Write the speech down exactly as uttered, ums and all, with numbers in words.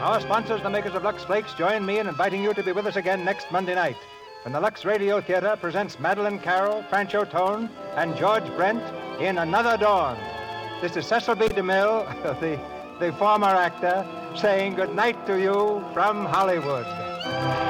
Our sponsors, the makers of Lux Flakes, join me in inviting you to be with us again next Monday night when the Lux Radio Theater presents Madeline Carroll, Pancho Tone, and George Brent in Another Dawn. This is Cecil B. DeMille, the, the former actor, saying good night to you from Hollywood.